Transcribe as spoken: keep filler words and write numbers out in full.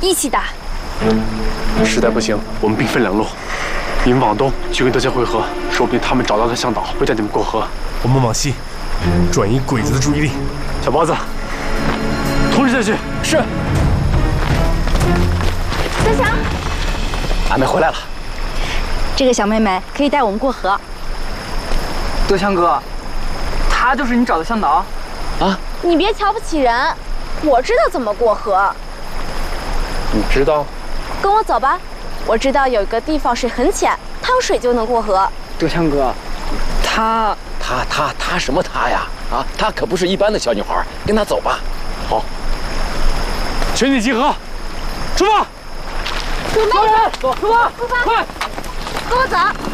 一起打。 实在不行，我们兵分两路，你们往东去跟德强会合，说不定他们找到的向导会带你们过河。 我们往西，转移鬼子的注意力。 小包子，同时下去。 是。 德强， 俺们回来了。 这个小妹妹可以带我们过河。 德强哥，她就是你找的向导？ 啊！ 你别瞧不起人，我知道怎么过河。 你知道？ 跟我走吧，我知道有一个地方水很浅，趟水就能过河。 德强哥，她她她她什么她呀？啊，她可不是一般的小女孩，跟她走吧。 好，全体集合，出发！ 准备， 走，出发， 出发， 快， 跟我走。